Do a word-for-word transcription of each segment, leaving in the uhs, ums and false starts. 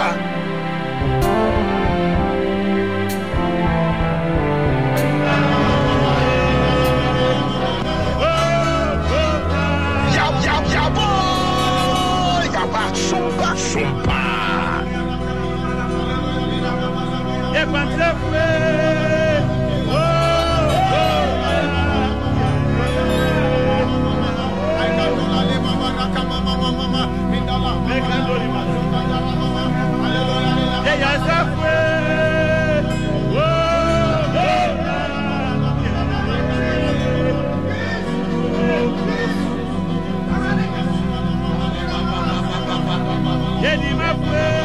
Sumpa. Sumpa, sumpa. É quando foi. Oh, oh. E aí já foi. Oh, oh. Ele me foi.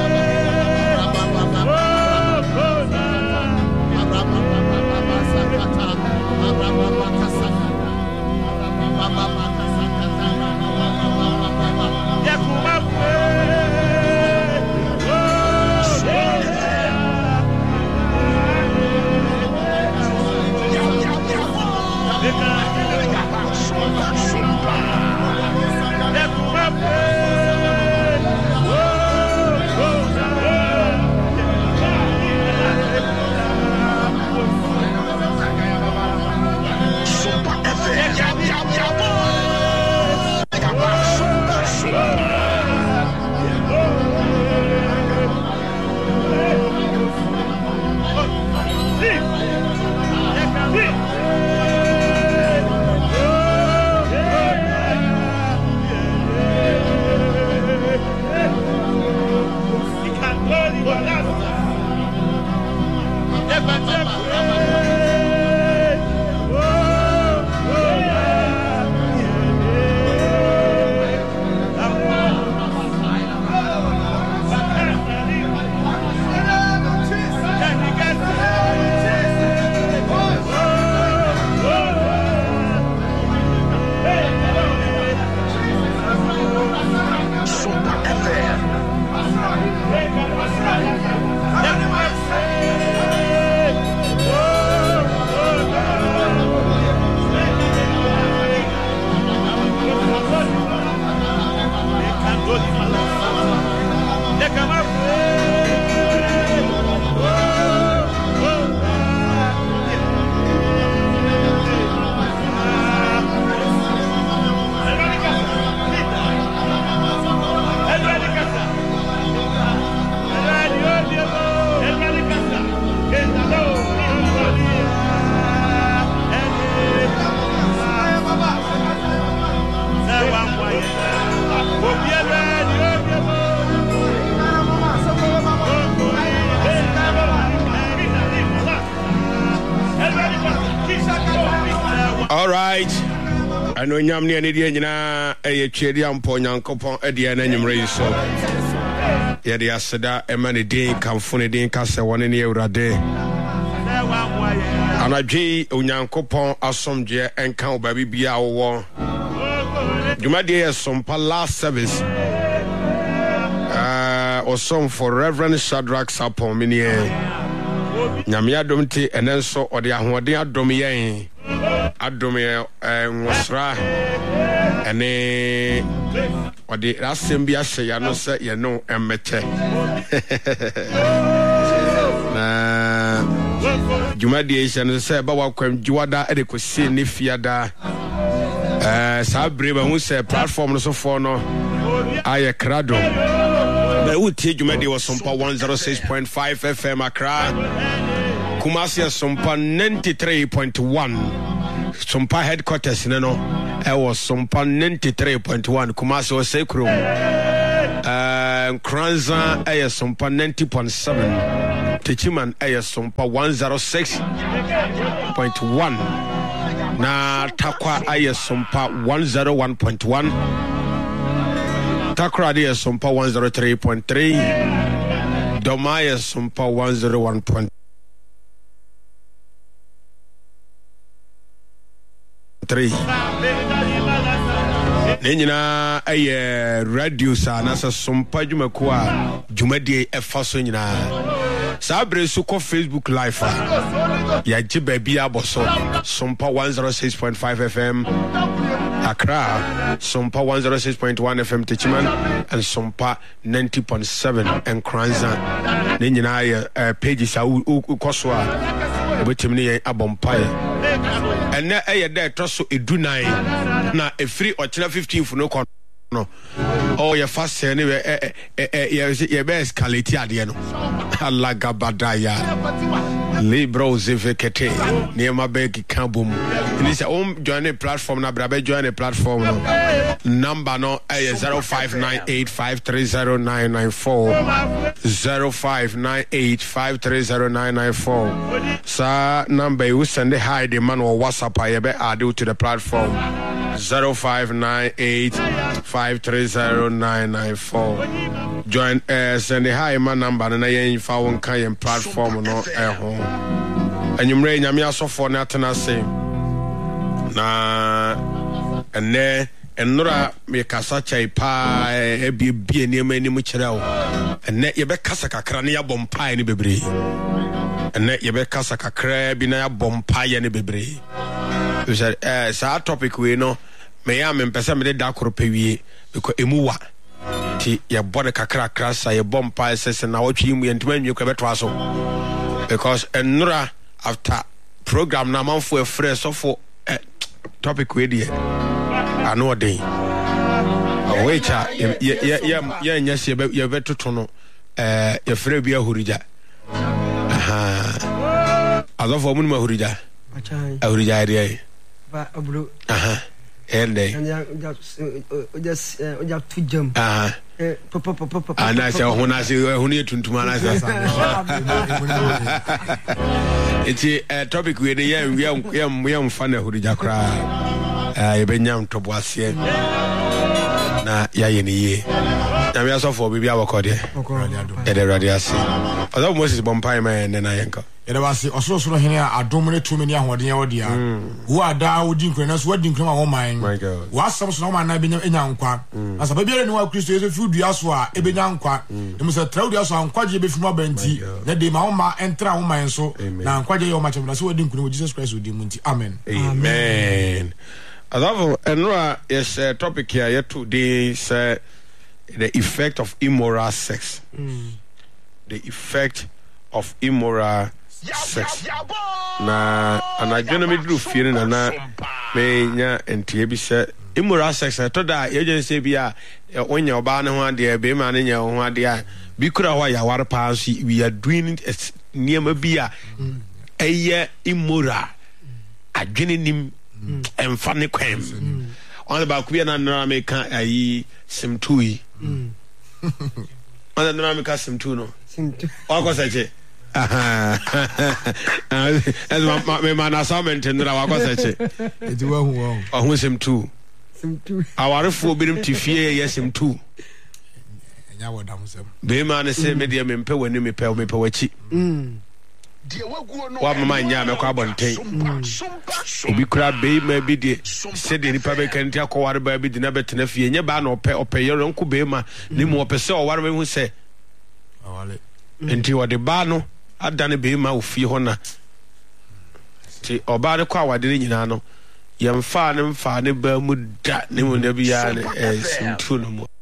All right. I know nyam ne ne nyina eye twedi ampo nyankopon ade na nyumre so. Ye de aseda e ma ne din kamfo ne din kase woni ne Awurade. Anadwe onyankopon asomdwe enka obabi bia wo. Jumade ye sompa last service. Uh osom for Reverend Shadrach Sapon minie. Nyame adom ti enenso ode ahoden adom yen. Adom ye nwosra ene ode rasem bia hye ya no se ye no emmeche. Na Jumade ye se se ba wakwam juwada ede kosi ne fiada. Eh sa breba hu se platform no so for no aye krado. Ba utie Jumade was sompa one oh six point five F M Accra. Kumasi sompa ninety-three point one. Sompa headquarters no no. I was sompa ninety-three point one. Kumasi was Sekro. Uh Kranza I sompa ninety point seven. Techiman I sompa one oh six point one. Na Takwa I sompa one oh one point one. Takra I sompa one oh three point three. Doma I sompa one oh one point three. Nenyina aye radio sa na sa sompa dwumako a dwumade e fa so nyina sa bre su ko Facebook live a ya ji ba bia boso sompa one oh six point five F M Accra, Sompa one oh six point one F M Techiman, and Sompa ninety point seven and Kranza. Then you know, pages are Ukoswa, which me a bompire. And now I there trust to a do nine. Now a free or fifteen for no con. No. Oh, you're fast anyway. Eh, eh, eh, you're best quality at the end. Alagabadaya. Libro Zivekete. Near my bag, Kabum. And it's a home join a platform. Now, Brabe join a platform. Number no zero five nine eight five three zero nine nine four. zero five nine eight five three zero nine nine four. Sir, number you send the high demand or WhatsApp. I bet I do to the platform. zero five nine eight five three zero nine nine four. Join uh, send the high man number and I ain't found kind platform no at home. And you may nyame asofo na tena say na ene enura me kasa chai pa e bi bi ne ma ni mu kire wo ene ye be kasa kakra ne ya bompa ne bebre ene ye be kasa kakra bi na ya bompa ye ne bebre. We said eh sa topic we no me ya me pesa me de da koro pewie because emu wa ti ye body kakra krasa ye bompa sese na wotwe mu ye ntuma nwe ko beto aso because enura after program na man for a fresh so for eh, topic we dey ano dey awecha ye ye ye ye nya se ye betoto no eh ye frɛ bi ahurija aha azofo mu ma ahurija ahurija dey ba abro aha ende just just to jump aha ana se hona se hona tuntuma na se eti topic we dey yam yam yam fa na ahurija kra eh benyam tobo ase na ya ye ni ye na we asofo bibia wokode e de radiasi ozo Moses bompai man na yenka Yada wasi osoro hene adom ne tumi ne ahoden ya wode a wo ada wodi nkwana so wodi nkwana wo man wo asam so no man na benya enya nkwa asa ba biara ne wa Kristo yeso fi dua so a e benya nkwa dem se trawo dua so nkwa je be fi mo banti na de ma wo ma entra wo man so na nkwa je yo ma chemna so wodi nkwana wo Jesus Christ wodi munti amen amen. Although enra is a topic here yet today say the effect of immoral sex. Mm. The effect of immoral sex. Na anadwena me dru fie na na me nya entie bi se immoral sex to da ye gen se bia onya oba ne ho ade be ma ne nya ho ade a bi kura ho ya war pa so we are doing niam bia eye immoral adwene nim emfa ne kwem on the back we na na me kan ayi simtui on the na me ka simtu no simtu o ko sache aha as my me man assignment ndra wa ko sache eti wa hu wa ohun simtu simtu awarefo birim tifie ye simtu enya woda musem be man say me de me mpe wani me pe me pe wachi mm wa mama nya me kwa bonten obi kura be ma bi de se de nipa be kan ti akoware ba bi de na betena fie nya ba na ope ope yero nko be ma ni mo ope se oware be hu se awale enti wode ba no adane be ma ofie ho na ti oba de kwa wade nyina no yemfa ne mfa ne ba mu da ne mo na bia ne simtu no mo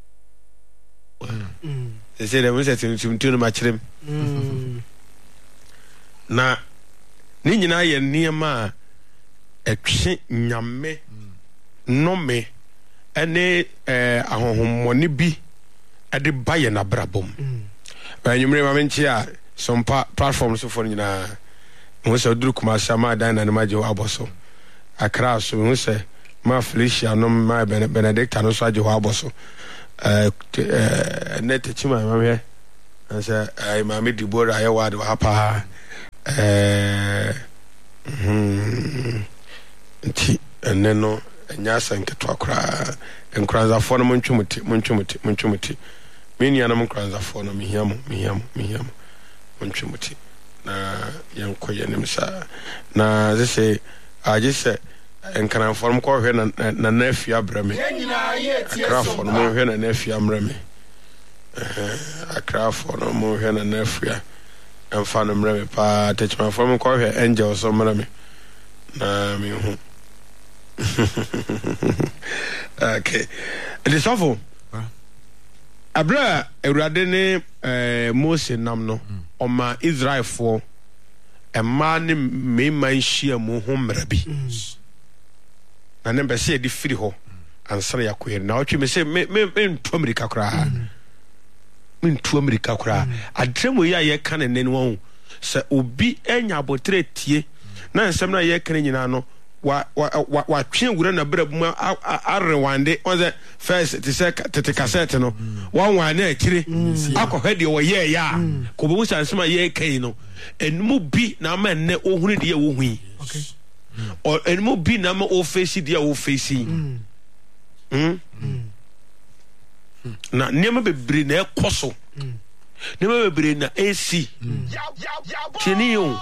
mm se de mo se simtu no ma kirem mm na ni nyina ye niema etwe nyame nome ene eh ahohommone bi ade baye na brabom ba nyumre ma menchi a some platforms for nyina mo se duru kuma sama dan na ma je aboso akra so mo se ma Felicia no ma Benedict no so aje aboso eh net chima ma me asa ai ma me dibora aye wa de hapa eh hmm ti eneno nyasa nketo akra enkranza fo no montwumuti montwumuti montwumuti menia na monkranza no mihiam mihiam mihiam montwumuti na yankoye nimsa na ze se aje se enkran fo mo ko hwe na na nafi abrame akra fo no mo hwe na nafi amrame eh akra fo no mo hwe na nafi and found them remy pa touch my form call here angel so mremy na mi hu Okay. The suffer. Abra Ewurade ne eh Mose nam no oma Israel fo e ma ne me man hia mu ho mra bi. Na ne be se di firi ho ansana yakoye na otwe me se me me ntu America kra. Me ntu America kra. Adremo yi aye kan ne ne won se obi enya abotre tie na nsem na ye kan nyina no wa wa wa twen wura na brabum arewande on the first to say tete cassette no one one na akire akọhwe de wo ye ya ko bo musa nsema ye kan no enmu bi na ma ne ohunu de wo hui okay o enmu bi na ma o face de wo face mm na nema bebre na ekoso nema bebre na ac tini yo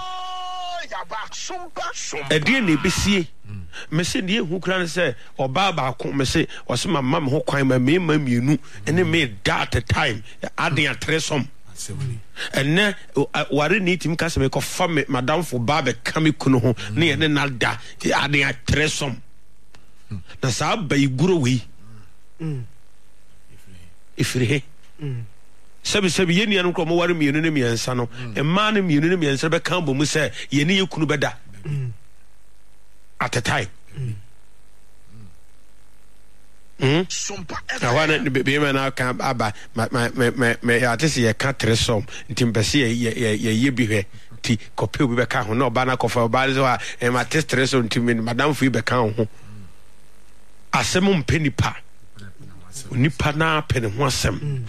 Edie na ebesie me se ne hu kra ne se oba ba ko me se o se mama me ho kwan ma me ma mienu ene me that time aden atresom ene ware ni tim ka se me ko fa me madam fo ba be kame kuno ho ne ne na da aden atresom na sa ba iguro wi mm ifire he mm Sabi sabi yeni anu ko mo ware mienu ne miensa no e ma ne mienu ne miensa be kan bo mu se yeni yekunu beda at a time mm na wana be me na kan aba me me me ya tese ye ka tresom ntimpese ye ye ye bi hwe ti kope obi be ka ho na oba na kofa oba so a e ma test tresom ntimi madam fu be ka ho asem mpeni pa onipa na pene ho asem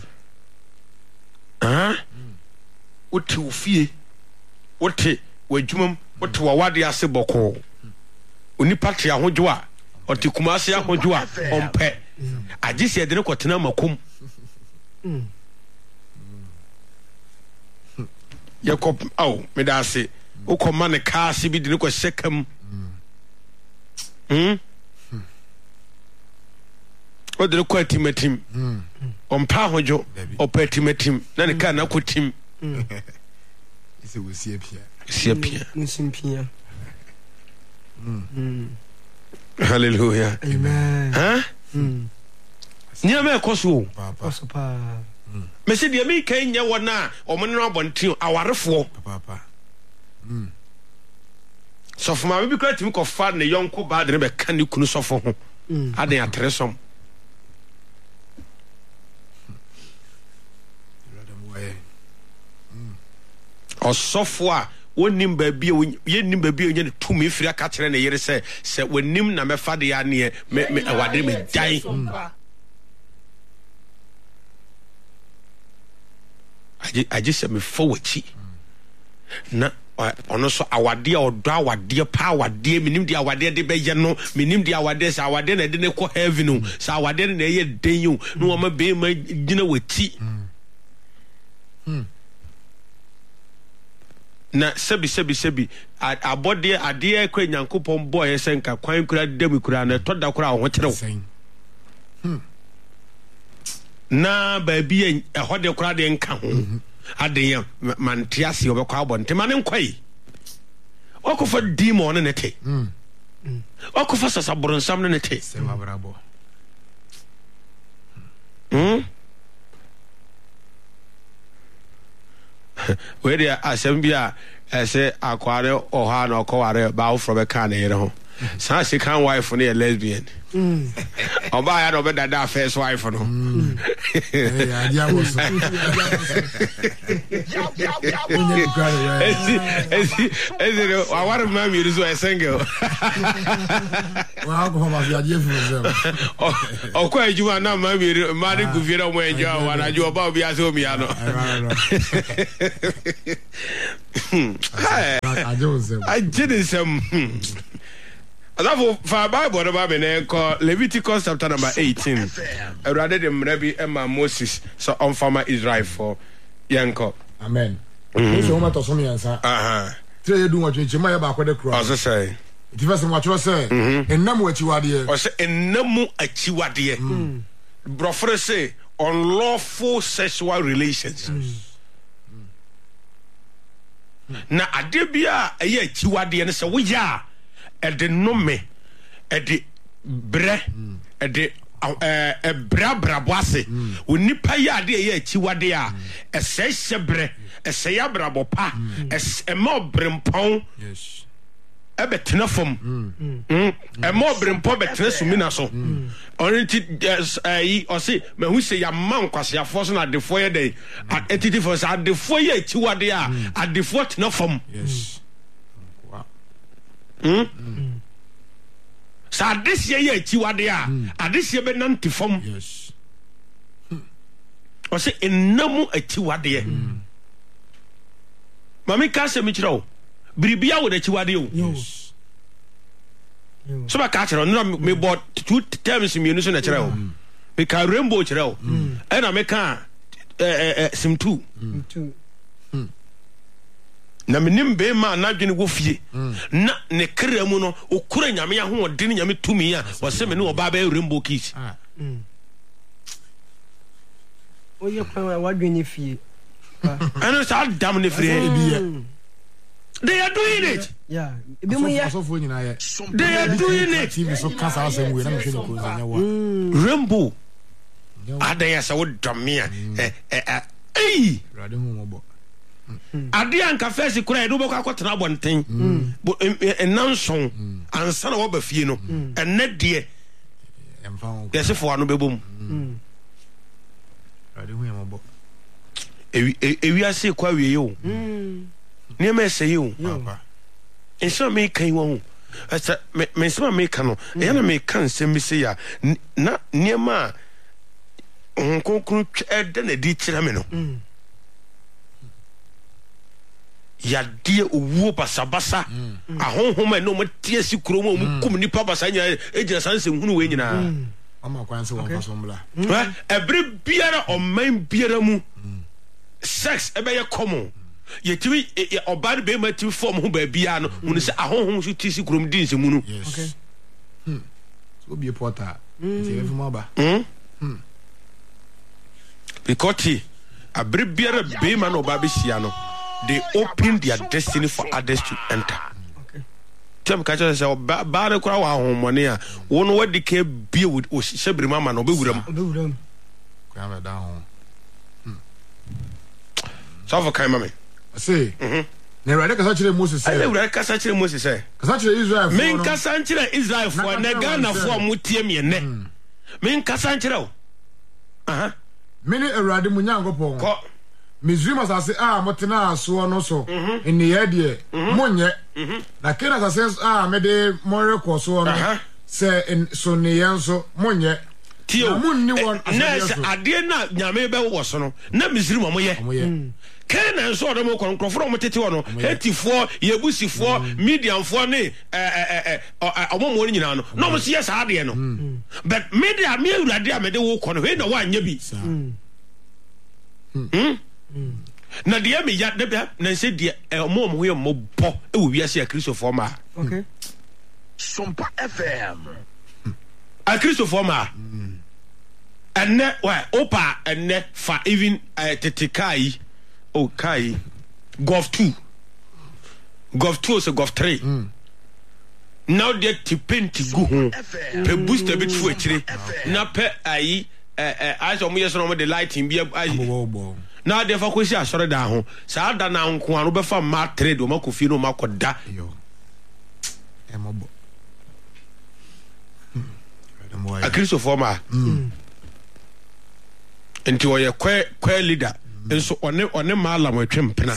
ah wote ofie wote wadwumam wote wawade ase boko onipa te ahojo a ote kumase ahojo a ompe agise de ne kotena makom Jacob au medase ukoma ne kaase bi de ne ko sekam hm odere ko atimatim ompa hojo opatimatim na ne ka na kotim ise wosie pia ise pia nsimpia mm hallelujah amen ha mm nya me koso papa papa me se de me kan nya wona omo no abonten awarefo papa mm sofo ma bi kwa timi ko fa ne yonko ba de ne be kan ne kunu sofo ho aden atresom osofo a wonim ba bia yenim ba bia onye tumi firi aka kire ne yere se se wonim na mefa de ya ne me me awade me dai aje aje se me fowachi na ono so awade odo awade pa awade minim de awade de be ye no minim de awade sa awade na de ne ko heaven no sa awade na ye den yo no ma be ma gina wati hmm na sebi sebi sebi abode ade akwa nyankopon boy senka kwan kura dem kura na to da kura ho kyerew hmm na ba bi e hode kura de nka ho aden mantiase obekwa abonte mane nkwai okofa demon ne te hmm okofa sasaboro nsam ne te sema brabo hmm we dey asem bia ese akware oha na okoware ba ofro be kan yere ho sa se kan wife no ye lesbian mm oba ya no be dada first wife no mm eh adia wo so esi esi esi aware ma mi rizo esengo wa ko ma fi adia fi zo o ko ejuma na ma mi ma ri gufiera mo enjo wa na jo ba obi ase omi ya no I didn't some Alafo fa Bible no ba me na ko Leviticus chapter number eighteen. Erade de mrabi Emma Moses so on farmer Israel for yanko. Amen. So ma to so me yansa. Aha. Tre edu wa chenche ma ya ba kwede kro. Oso say. Ti fa se mo atro say enam achiwade. O say enam achiwade. Brofre say unlawful sexual relations. Na ade bia eye achiwade ne se wo ya e de nome e de bre e de eh bra bra boase onipa ya de ye achiwade a ese hyebre ese ya bra bopa ese ma obrempon yes ebe tena fom mm e ma obrempon be tena sumina so onti eh o se me hu se ya man kwase afo so na defo ye dey etiti for sa defo ye achiwade a adefo tena fom yes wow mm sa adesie ye achiwade a adesie be nanti fom yes o se enamu achiwade mami ka se mi kiro biribia wo da achiwade o yes so ba ka kiro no me bought two times me no so na kiro me ka rainbow kiro e na me ka eh eh sim two two na menim be ma na dwene wo fie na ne kra mu no okura nyame ya ho ode ne nyame tumi a wo se me ne oba ba rainbow kiss ah oye kwa wadwene fie and so damn ne free they are doing it yeah ebi mu ya so fo nyina ye they are doing it T V so kasa asem we na me hwe ne ko zanya wa rainbow adaya sa wo domia eh eh eh rade hu mo bo ade anka fesi kura edo boko akotena bonten bo enanson ansa na wo ba fie no enne de emfa ho yesi fo anu bebom rade hu mo bo ewi ewi ase kwa wie yo ne me se yo papa enso me kan wo asa me me se me kan no e na me kan se me se ya na niema onkonkru ede na di kira me no ya die owuo basabasa ahonhoma no mo tie si kuro mo kum nipa basa nya ejina sanse hunu we nyina ama kwan se won faso mbla eh every biara o man biara mu sex ebe ye common ye timi obare be ma timi form ho ba bia no hunu se ahonhom so tie si kuro mdi nse mu no okay hmm so be porta ti efu mo ba hmm because every biara be ma no ba be hia no they open their destiny for others to enter. okay Tell catch us ba ba kura wa homone a wo no wadi ke bie wo shebiri mama no be wuram be wuram kwa ba down so for kind mama say mhm na rade kasa kire Moses say na rade kasa kire Moses say kasa kire Israel for men kasa kire Israel for na Ghana for mutie me ne men kasa kire o aha meni erade munyankopon ko Mizrim asase a motena so no so eni ye de monye na kena asase a mede monre ko so no se so ne yenso monye tio na munni won asase na ade na nyame be wo so no na Mizrim moye kena so do mo konkrofo mo tete wo no hetifo yebusifo mediumfo ne eh eh eh omomo ni nyina no no mo se yes ade no but media me urade a mede wo ko no he na wa anya bi hmm na dia me ya de na se dia e mo mo ye mo bo e wo wiase a Christopher ma okay Sompa F M a Christopher ma enne wa opa enne fa even tete kai o kai golf two golf two so golf three now they tipenti go ho pe booster bit fu akire na pe ayi eh aso mo yeso no the lighting bi ayi na de fa ko si asore da ho sa da na nko anu be fa ma trade o ma ko fi no ma ko da yo e mo bo a Christopher ma enti o ye kwa kwa leader enso one one ma la mo twempena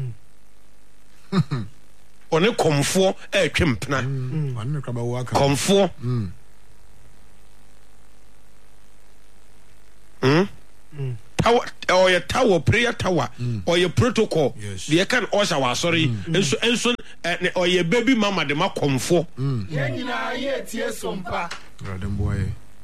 one komfo e twempena one kraba wo aka komfo mm tower or your tower prayer tower or your protocol the can also was sorry enso enso or your baby mama de ma komfo ye nyina ye tie sompa radem boy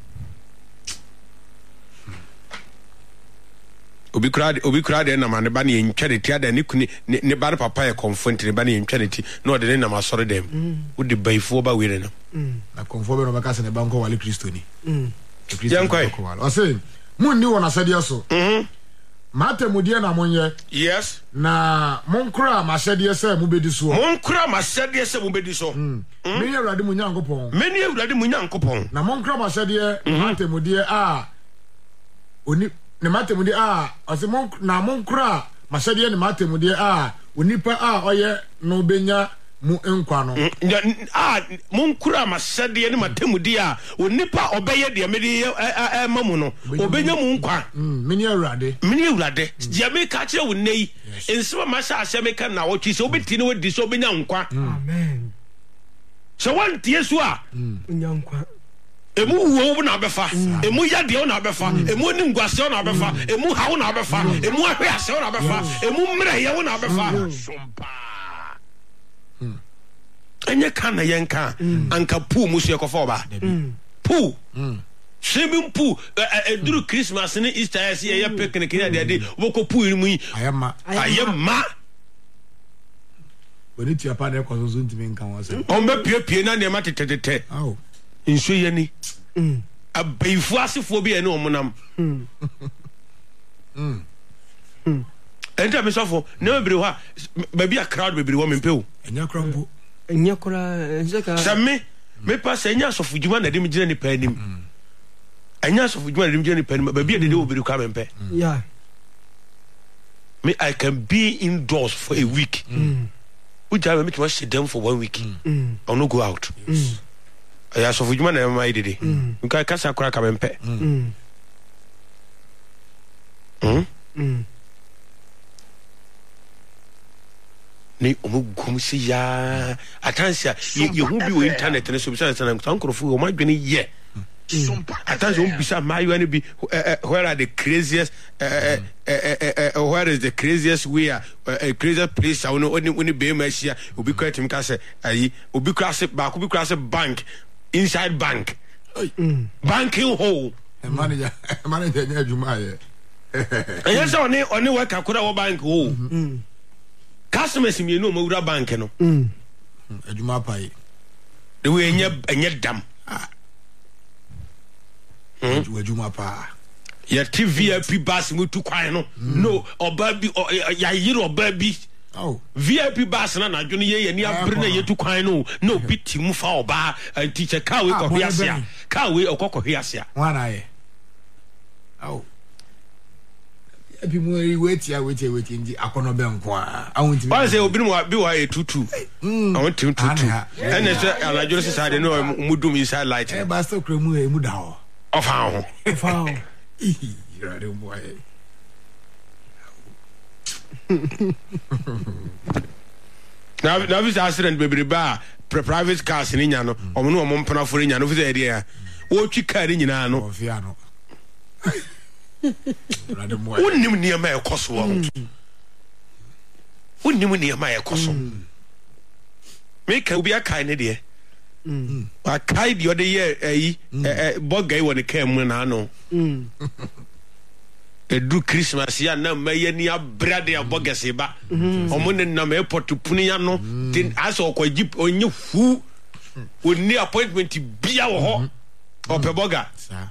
obi crowd obi crowd na man ba ne ntware tia da ne kuni ne ba papa e komfo ntire ba ne ntware ti na o de ne na ma sorry dem wo de baifo ba were no na komfo be no baka se ne banko wale Kristo ni yankoi o say munni wona sade so mhm mate mudie na monye yes na monkra mashede se mu bedi so monkra mashede se mu bedi so me Awurade mu Nyankopon me ni Awurade mu Nyankopon na monkra mashede mate mudie a oni ne mate mudie a ose mon na monkra mashede ne mate mudie a onipa a oye no benya mu enkwa no ah monkura mashede ne mate mudie a onipa obeye de me de e mamu no obenya mu nkwa me ni Awurade me ni Awurade je me ka kire wo nei ensema ma sha ashe me ka na wo twi se obeti ne wodi so obenya nkwa amen so want yesu a nyankwa emu wo na abefa emu yade wo na abefa emu ni ngwase na abefa emu hawo na abefa emu ahwe ase wo na abefa emu mre ye wo na abefa sompa enye kan na yenka anka pu musu ye kofa oba pu swimming pool eduru Christmas ni Easter yes ye picnic ya de wo ko pu iri mu yi ayama ayama woni tia pa de ko so ntimi nkan wo se on be pie pie na ne ma tetetete aw nso ye ni mm abaifu asefo bi ene omonam mm mm enta me sofo ne bebre ho ba bi a crowd bebre wo mempe o enya krampo enya kora enzeka same me pa se enya sofo djuma na de me gina ni pa anim enya sofo djuma na de me gina ni pa anim ba bi de de wo bebre kwa mempe yeah me I can be indoors for a week mm we tell me to sit down for one week mm I'll not go out yes ya so fujuma na mai dede nka kasa kora ka mempe mm mm mm ni omugum si ya atansia ye hu bi o internet ne so bi sana sana nkrofo o madwene ye atansia o bisa mayu ne bi where are the craziest uh, uh, uh, uh, where is the craziest way a uh, craziest place I know oni oni be ma hia obi kwa tim ka se ayi obi kwa se ba ko bi kwa se bank inside bank mm. banking hole manager manager nya adwuma ye yes oni oni work akura wo bank hole mm. customers mi no mawura bank no mm adwuma pai de we nya nya dam mm adwuma pa ya T V I P bus mu tu kwan no no oba bi ya yire oba bi oh V I P bus na na dwene ye ye ni abre na ye tu kwan no no biti mu fa oba teacher ka we ko hiasia ka we okoko hiasia wana ye oh ebi mu ri wait ya wait wait ndi akono be nko a awonti ba say obi mu bi wa e tutu awonti tutu ene se alajo se sade no mudum inside light e ba so kra mu e mu da ho of how of how you're a boy na na visa accident bebre ba private cars ni nya no omo no omo mpana fori nya no visa ede ya wo twi car ni nyina no ofia no wonnim ne ma ekoso wo wonnim ne ma ekoso me ka obi akai ne de mm akai de ode ye ayi bogai woni ka mu na no mm edu Christmas ya na maye ni abrade abogese ba omo ne na me potupuni ya no tin aso ko jip onye hu oni appointment bia wo ho opeboga sa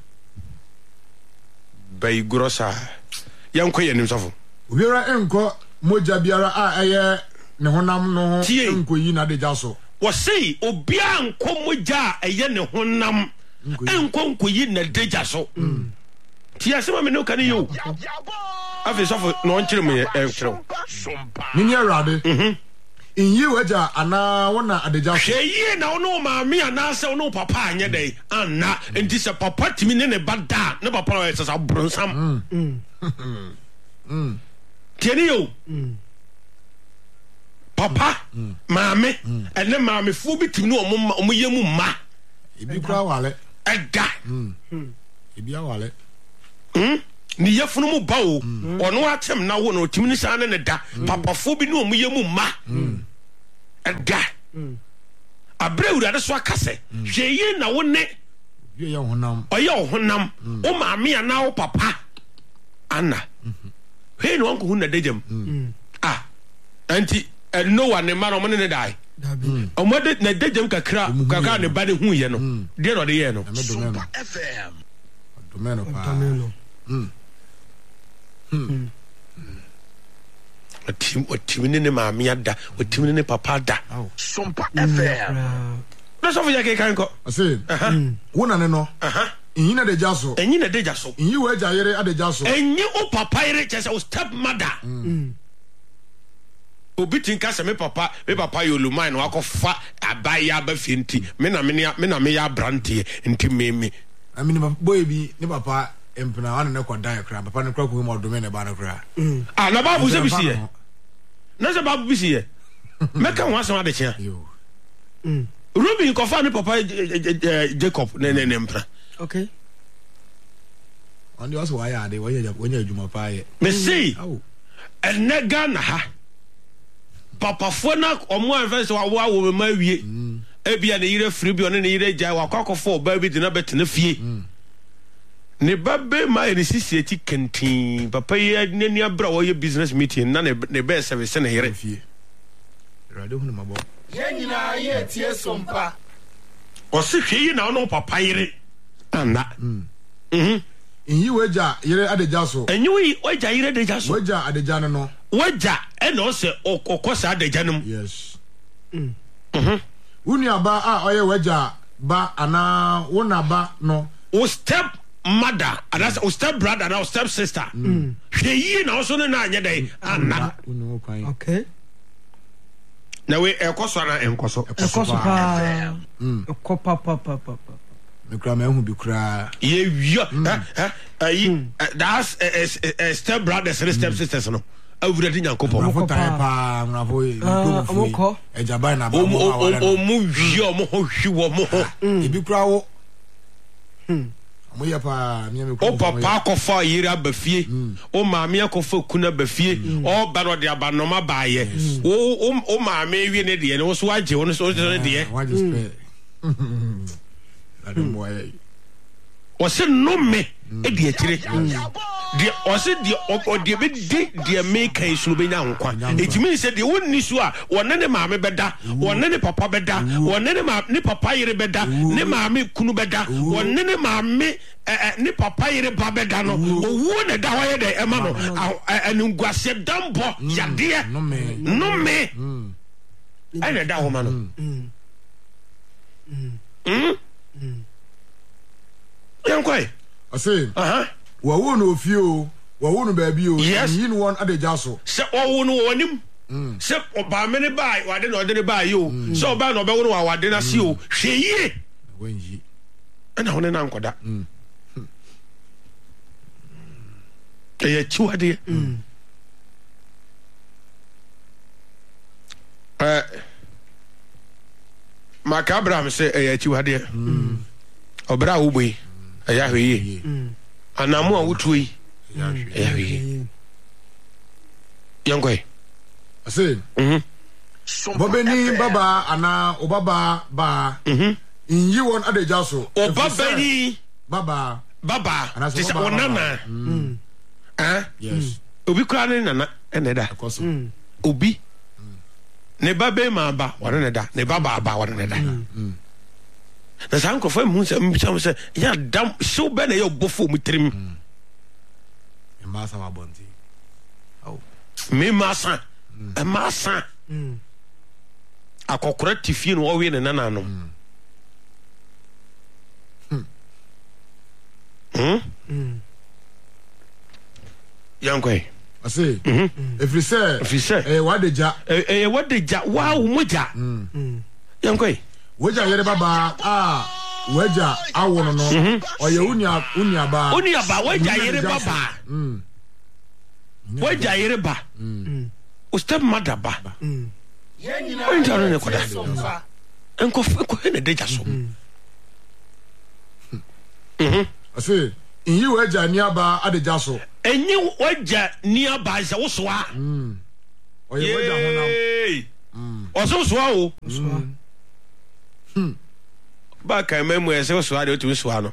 bay grosa yanko yenim sofo obiara enko moja biara a eye ne honam no enko yi na de jaso wo sei obia enko moja eye ne honam enko enko yi na de jaso ti asema me no kan yo afi sofo no nkire me e kire ni ni Awurade mhm inyi waja ana wona adeja so hweye na wono maami ana se wono papa anye dai anna enti se papa timi ne ne bada ne papa o se sa bronsam mm mm tieni yo papa maami ene maami fu bi timi no omo omo yemu ma ibi kura wale eda mm ibi awale mm ni yefunu mu bawo ono atem na wo no timi ni sa ne da papa fu bi no omo yemu ma eda abre Awurade so akase hweye na wo ne ye honam oye honam o maami ana o papa ana he no anko hu na dejam ah anti no one ne ma no ne dai o mo de na dejam kakra kakra ne ba de hu ye no de no de ye no F M domeno pa domeno mm mm otim otim ne ne maame ada otim ne ne papa ada Sompa F M na so fya ke kan ko ase wona ne no inyi na de jaso enyi na de jaso inyi we ja yere ade jaso enyi o papa yere chese o step mother obi tinka se me papa me papa yoluman no akofa abaya ba fienti me na me me na me ya brante enti meme amini boy bi ne papa empna wana ne kwa dai kra papa ne kra ko mo do me ne ba na kra ah na babu se bisi ye na se babu bisi ye me kan wa san ade chia yo mm Ruby ko fa ne papa Jacob ne ne ne mpra okay on the also why are they when you when you juma pa ye me see oh enega na ha papa fo na omo anfese wa wa wo ma wie e bia ne yire free bi one ne yire jai wa kwakofo ba bi de na betena fie ne babbe ma ne sisi eti kentin papa ye ne ni abra wo ye business meeting na ne ne be service ne yire fie radio hu mabo Yenina ye tie sompa o se hwe yi na no papa yire ana mhm inyi we ja yere ade jaso enyi we oja yire de jaso we ja ade ja no waja e no se okosa adaja num yes mhm uni aba a oye we ja ba ana wona ba no o step mother and o step brother and o step sister hwe yi na so ne na anya dai ana uni wo kwan okay na we ekoso na enkoso ekoso pa ekọ pa pa pa pa me kra me hu bi kra ye wia eh eh that's a step brothers and step sisters no awura di nyankopɔ mo fo tan pa mo fo mo ko e jaba na ba o mo o mo wia mo ho hwi wo mo ho e bi kra wo mo ya pa mi me ko o papa akɔfa yiri abafie o maame akɔfa kuna abafie o ba no de abanoma baaye o o maame wie ne de ne wo so agye wo no so ne de wa just pay ade mo ay o se no me e de akire de o se de o de be de de make is no be nya nkwa etimi se de wonni so a wonne ne maame beda wonne ne papa beda wonne ne maame ne papa yire beda ne maame kunu beda wonne ne maame ne papa yire ba beda no owo ne da hoye de ema no anunguase dambo yade no me no me ai ne da ho ma no mm mm yankoi ase aha wa wo no ofie o wa wo no ba bi o yin won ade jaso se owo no wonim se oba me ne bai wade no de ne bai yo se oba no be wo no wa wade na si o hweye wenji ana ho ne na nkoda e chiwade eh Maka Abraham se e chiwade obra wo boy e ya hweye anamu a wotuoi e ya hweye yankoi ase mhm bobeni baba ana obaba ba mhm inyi won ade jaso obabani baba baba this onana mm ah yes obi kura ne nana ene da koso obi ne baba ma ba wona ne da ne baba ba wona ne da na san ko fa mu se mbisa se ya dam so be na ye bofo mu trim e ma sa ma bonti au me masa e masa akokora tifie no wo we ne nana no Hmm? Mm. Yankoi. Ase. Mhm. If you say, if you say, eh, what the ja? Eh, eh, what the ja? Wow, muja. Hmm. Yankoi. Waja yere baba ah, waja awono no. Oye unia unia ba. Unia ba waja yere baba. Hmm. Waja yere ba. Hmm. O step mother ba. Hmm. Yenina o intaro ne koda. Enko enko he ne deja so. Mhm. Ase inyi waja ni aba adeja so enyi waja ni aba se wo so a mm oye waja honam mm oso so a o hmm ba kai memu e se so a de o tu so a no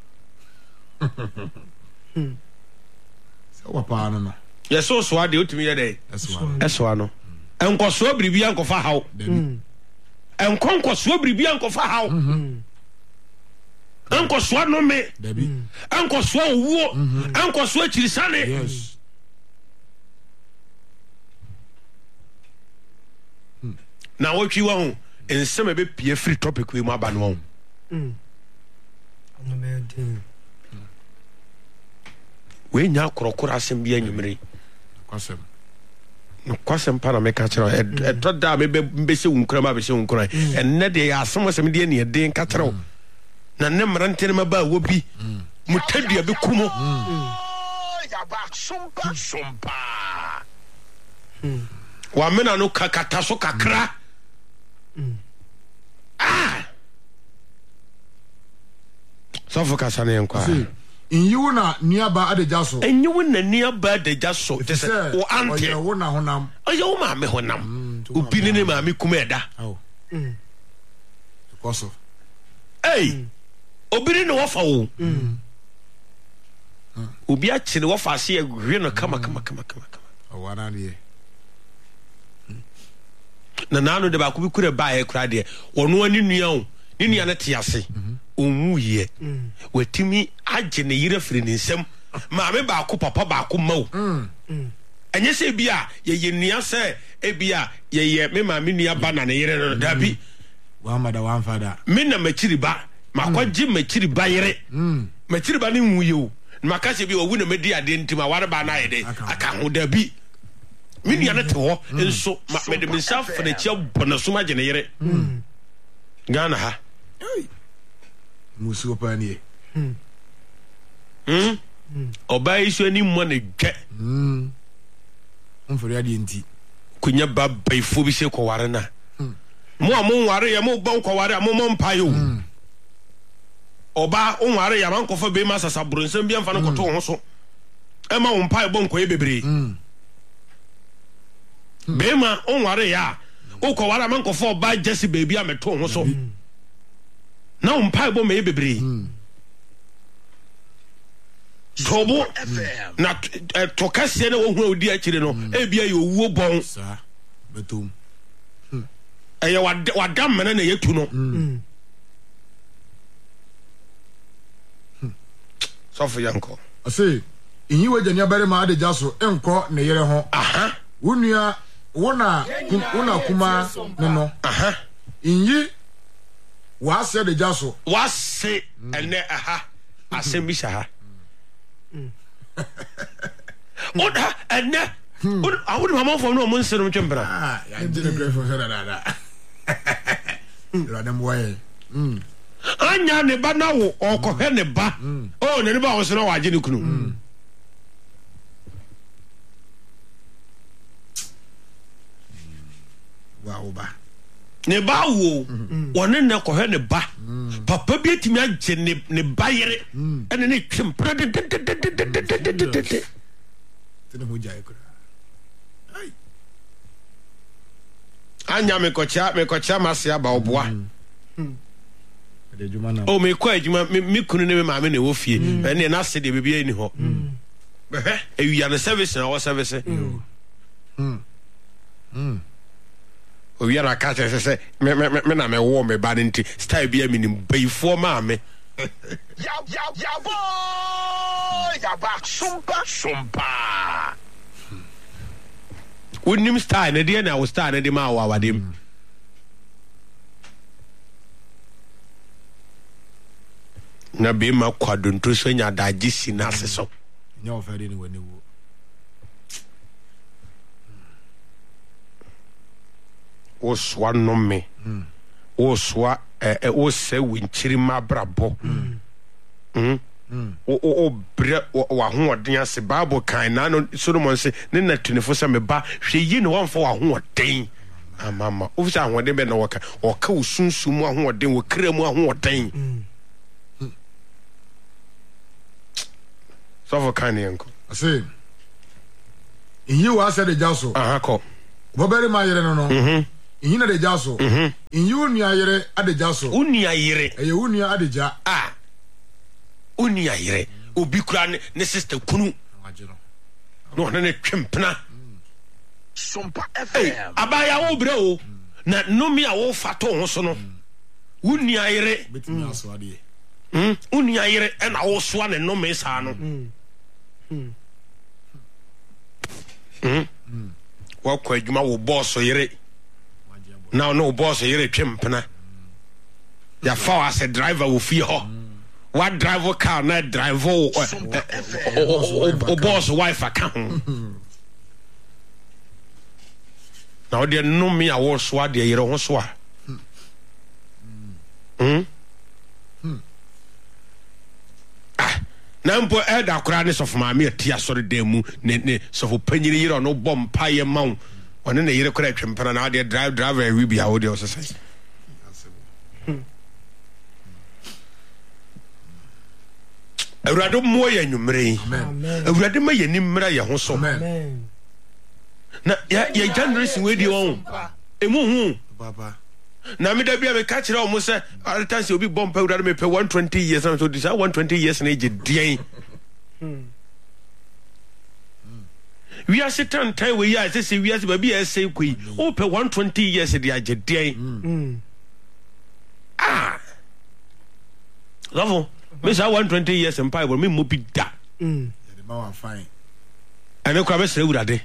hmm se wa pa no no ye so so a de o tu ye de e so a no enko so biribi anko fa haw mm enko enko so biribi anko fa haw mhm enko so no me dabi enko so owo enko so achirisane yes na wotwi wa ho ensem be pie free topic we mu aba no mm ono me din we nya korokoro asem bia nwumre kwasem no kwasem pa na me ka kire e to da me be se wunkura ma be se wunkura enne de asem asem de ne den ka kire na ne mrante ne ma ba wo bi mutadua be kumo ya ba sumpa sumpa wa mena no kakata so kakra ah so focus on en kwa inyiwo na niaba adeja so enyiwo na niaba adeja so tese o ante o na honam oyo ma me honam obi ne ma me kuma eda oh mm koso ei obi ne wofa wo mm obi a chine wofa se ahwe no kama kama kama kama o wana de na nanu de ba ko bi kura ba e kura de ono ani nua o ni nua na te ase onwu ye watimi age ne yire firi ne nsem ma me ba ko papa ba ko mawo enye se bia ye ye nua se e bia ye ye me ma me nua ba na ne yire no da bi wa mada wa fada me na machiri ba makwaji machiri ba yire machiri ba ne nwu ye o maka se bi owu na medi ade ntima ware ba na ye de aka ho da bi me nua na te ho enso me de me self na chia bona suma age ne yire Ghana ha musu opani hmm hmm oba isu ani mo na dwe hmm onfori ade enti kunya babbai fo bi se ko ware na mo amon ware ya mo bon ko ware mo mo mpa yo oba on ware ya man ko fo be ma sasa bronsem bi amfa no ko to ho so e ma on mpa bon ko e bebre be ma on ware ya o ko ware man ko fo ba jesi baby ameto ho so na on mpa bon me bebre tobo na to kase na wo hu odi a kire no e bia ye owuo bon sa betum eye wadam mena na yetu no sofo yanko ase inyi wajania bare ma adeja so enko ne yere ho aha wonua wona wona kuma ne no aha inyi wase adeja so wase ene aha asem bi ha oda ene oda awu mama fo no mo nsero twempera ah ya jine grefo so da da ra dem way mm anya ne ba na wo okohwe ne ba o ne ne ba wo so na waje ne kunu wa oba ne ba wo woni ne kohwe ne ba papa bi etimi age ne ne ba yere ene ne twempera de de de de de de tene ho jai kura ai anya me kocha me kocha mase aba oboa de juma na o me ko adwuma me kunu ne me maame ne wo fie ene na se de bibia ni ho eh eh wi ya service na wo service mm mm o wi na ka se se me me me na me wo me ba nti style bia me ni bayfo maame ya ya ya boy ya ba sumpa sumpa unim style ne de na wo style ne de ma wa wadem na be ma kwadonto so nya daji si na seso nya ofere ni wani wo wo swa no me wo swa eh wo se winchiri ma brabo mm o o bre wa ho oden ase bible kan na no Solomon se ne na tunefo se me ba hwe yi ne won fa wa ho oden amama o fi ho oden be na waka o ka usunsun mu ho oden wo kra mu ho oden so for kan yanko ase inyi wa ase de jaso aha ko bobere ma yere no no mhm inyi na de jaso mhm inyi unia yere ade jaso unia yere eye unia adeja ah unia yere obi kura ne, ne sister kunu no na ne twempena sumpa hey, fm abaya wo bre o na nomi a wo fato ho so no unia yere betimi aso ade mm unia yere e na wo so na nomi sa no mm mm wa kwa adwuma wo boss yere now no boss yere twempena ya fa as a driver wo fie ho what driver car na driver o boss wife account now they no me a wo so ade yere ho so a hmm ah na mpo elda kora ne so fama me atia sori demu ne ne so fo panyini yere no bom paye mawo one na yere kora twempena na de drive driver we be a wo de o say Awurade mo ya nwumre awurade ma ya nimra ya ho so na ya ya generation we di won emu hu baba na me da bia me ka kire o mo se altansi obi bomb awurade me pe one twenty years na so this one twenty years na je dien we are sitting time we ya say we are ba bia say koi o pe one twenty years de age dien ah love me say one twenty years in Bible me mo bi da mm the man fine ane kwa be sere wurade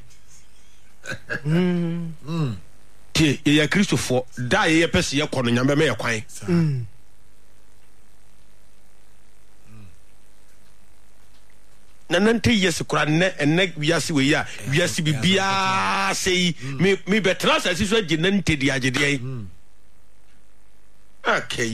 mm mm tie ye ya Christopher da ye pese ye kono nyambe me ye kwan mm na ninety years kura ne ene wiase we ya wiase bibia sei me me betra sa siso age ninety di age de okay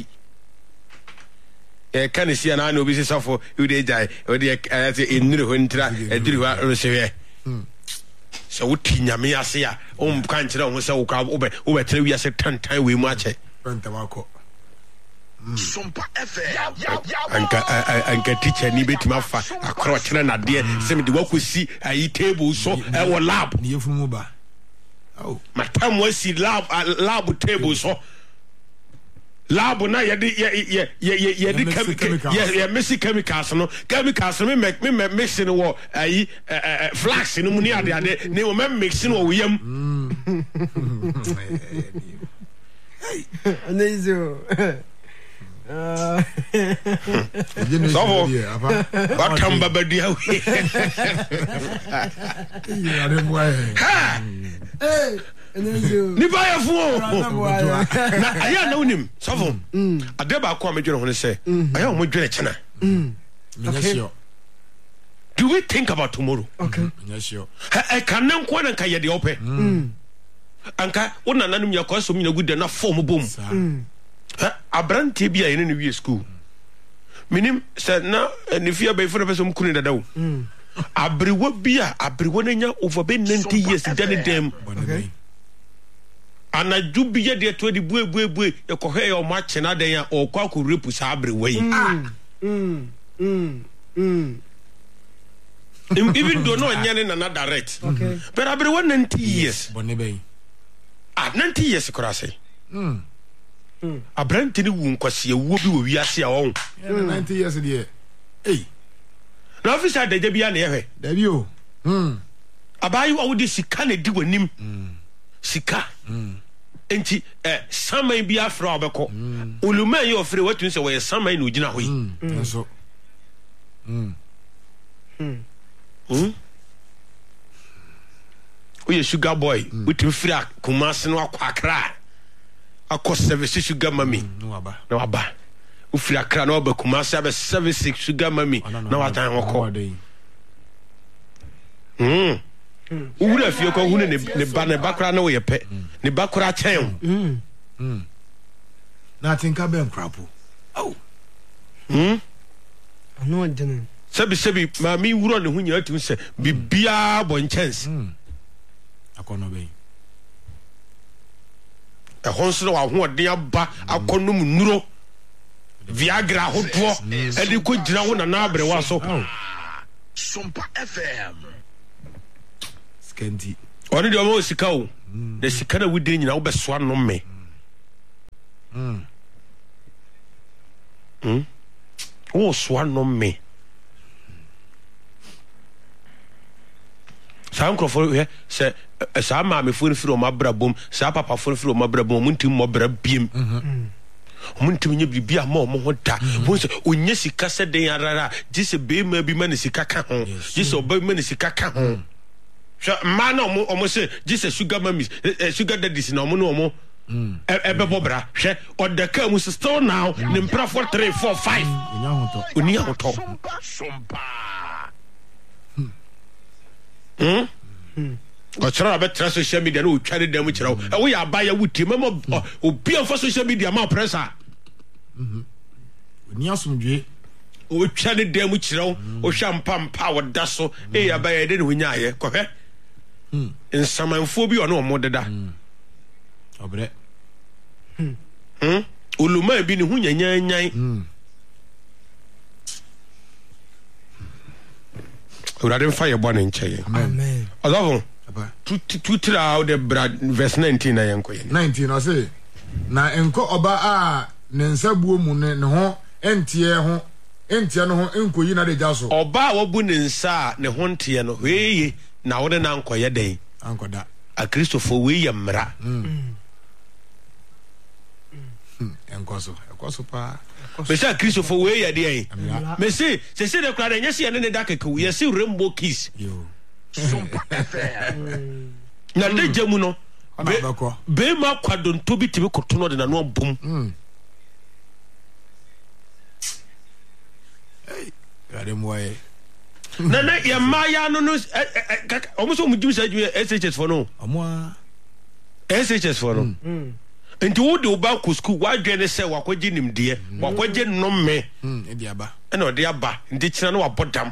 eh kan sia na na obi sisafo you dey jai o dey ati enire ho ntira ediri ho rosehwe so wuti nyame ase a o mka nkire ho se wo ka wo be wo betre wi ase tantan we mu ache pantamako Sumpa F M anka anka teacher ni betima fa akro kire na de se me de wakosi ayi table so e wo lab ni yefunu ba oh matam wasi lab lab table so lab na ye de ye ye ye ye de chemical ye mixing chemicals no chemicals me make me mixing wo ayi flax no mu ni ade ade ne wo me mixing wo yam anizo ah so what come babadi how ya de boy ha eh ni ba ya fu na aya na unim sofo ade ba ko amedwere ho ne se aya o mo dwere chena okay do we think about tomorrow okay yes yo e kan nan ko nan ka ye de ope anka wona nanum ya ko so mi na gude na form bom abrante bia ene ne wie school minim se na ne fia be fo na person kunu dadaw abrewo bia abrewo na nya over be ninety years dane dem okay ana dubia de to de bue bue bue e ko he o ma chena den ya o kwa ko repu sa abrewo yi mm mm mm even though no nyane na na direct okay but abrewo ninety years bonne be ah ninety years kora say mm mm abrante ni wu nkwase ewuo bi wo wiase a won ninety years de eh na officer de bia na ye hwe da bi o mm abayi wo de sika na di wanim mm sika mm enti eh saman bi afra obeko oluman ye ofre watun se we saman na ogina hoyi mm so mm mm mm oye sugar boy wutin fira kumase no akwakra akọ service sugar mami no aba na waba ufira kra na oba kumase abe service sugar mami na watan hokọ mm owura fie ko hu ne ne ba ne bakra na wo ye pe ne bakra chen mm mm na tinka be nkrapo oh mm ano denen sebi sebi ma mi wuro ne hu nya atu se bibia bon chance mm akono be e honsro wa ho ode aba akonum nuro viagra hodo e di ko gira wo na na abre wa so Sumpa F M skendi oni de o sika o de sika na wudi nyina wo be so no me mm mm wo so no me sa nkrofo he se sa ma me fori firi o mabra bom sa papa fori firi o mabra bom muntim mo bra biem muntim nye bibia ma o mo da won se onye sika se den arara gise be ma bi ma ne sika ka ho gise oba ma ne sika ka ho so ma na o mo se gise sugar mummies sugar daddies na o mo no o mo ɛbɛbɔ bra hwɛ ɔdaka mu still now ne mpra for three four five oni ahotɔ hmm ɔkyerɛ abɛtra social media no ɔtware dam kyerɛ wo ɛwo yɛ abaya wuti mɛmɔ obi amfa social media ma pressa oni asomdwe ɔtware dam kyerɛ wo ɔhwɛ mpa mpa wɔda so eh abaya de ne honyaayɛ kɔhwɛ nsamanfo bi ɔno ɔmo deda obre hmm oluma bi ne ho nyanyanyan urade mfa yɛ bɔ ne nkyɛn amen ɔdɔfo tu tu tira the brad verse nineteen na yɛnkɔ yɛ nineteen I say na enko oba a ne nsa buo mu ne ne ho entie ho entie no ho enkoyi na de gya so ɔba a wabu ne nsa a ne ho nteɛ no hweye na wo de na nkɔyɛ den ankoda a kristofo we yɛ mmara enko so enko so pa mesi a kristofo we yɛ deɛ mesi sesi de kura de nyɛ si yɛ ne ne da keke yɛ si rainbow kiss yo na de gya mu no ana bɛkɔ be ma kwadonto bi tibi koto no de na no bom hey rade moye na na ya ma ya no no omo so mu juice aju S H S for no omo a S H S for no nti wo de oba ko school wa dwe ne sɛ wakɔgye nimdeɛ wakɔgye nomme mm e di aba ɛna ɔde aba nti kyina no wabɔdam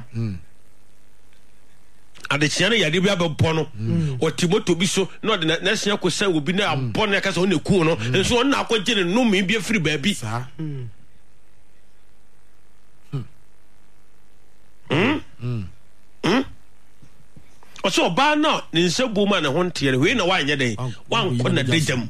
ade kyina no yade bi abɛbɔ no ɔti moto bi so na ɔde na sia ko sɛ obi na abɔ no akasa ɔna ku no nso ɔna akɔgye ne nomme bi afiri baabi sa ɔsɛ ɔbaa na ne nsa bom a ne ho nteɛ no wei na wanyɛ den wankɔ na dagyam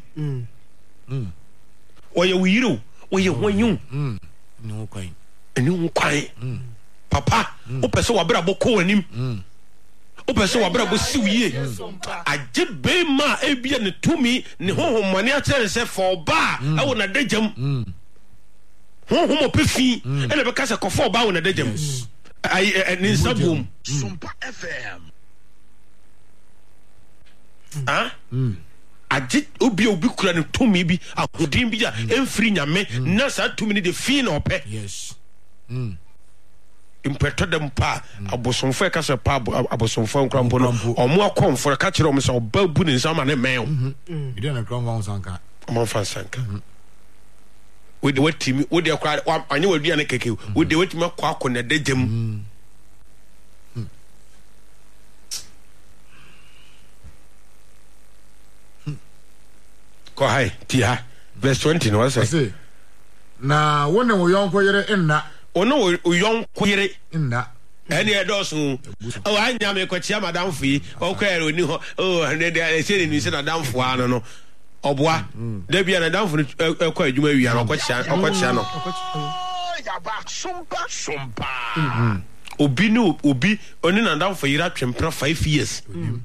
ɔyɛ wo yere o ɔyɛ ho anyi ne ho kwan ɛne ho kwan papa wopɛ sɛ wabrabɔ kɔ w'anim wopɛ sɛ wabrabɔ siw yie agye bɛma a ebia ne tumi ne honhommɔne akyerɛ ne sɛ fa ɔbaa ɛwɔ na dagyam honhom ɔpɛ fi ɛna bɛka sɛ kɔfa ɔbaa wɔ na dagyam ne nsa bom Sumpa F M. ah agye obi obi kura ne tumi bi ahodin bi a emfiri nyame na saa tumi ne de fi na ɔpɛ yes impɛtɔ dem pa abosomfo ka sɛ pa abosomfo nkrampo no ɔmo akɔmfo ka kyerɛ ɔmo sɛ ɔba bu ne nsama ne mɛn ide na krampo sanka ɔmo fa sanka we de watimi we de akwa anye wadua ne keke we de watimi akɔ akɔ na dagyam ko hai ti ha verse twenty no wasa say na wone wo yonko yere enna ono wo yonko yere enna ɛne ɛdɔso o anya me kɔkyia madam fi o kwere oni ho o ne de ɛsɛ ni sɛ madam fo ano no ɔboa da bia na madam fo ɛkɔ adwuma wi ano kɔkyia ɔkɔkyia no Sumpa Sumpa. obi no obi oni na madam fo yira twempra five years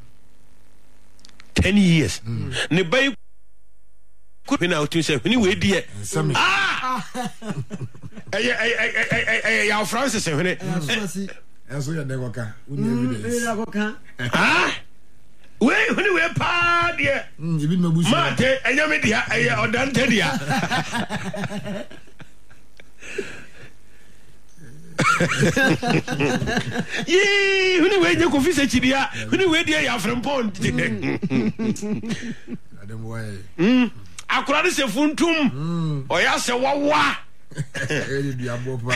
ten years ne bai na otun say huni we die ah eh eh eh eh ya Francis huni enso ya dekoka uni evidence ah we huni we pa die ibi mabusu mate enya me dia eh odante dia yi huni we nye ko fisa chidia huni we die ya frempon adam way mm akura de se funtum oya se wawa ele di abopa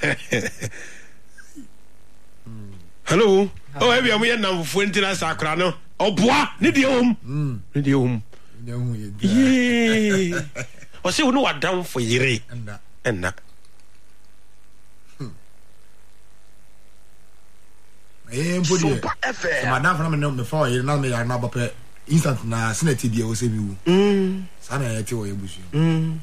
hello oh ebi amu ye namfo ntina sa akura no oboa ne de hom ne de hom ne hu ye ye o se wonu wadam fo yire enna enna eh mpodi Sumpa F M. madam fana me me fa yire na me ya na bopɛ instant na senate dia wo se bi wu mm sana ya ti wo ye busu mm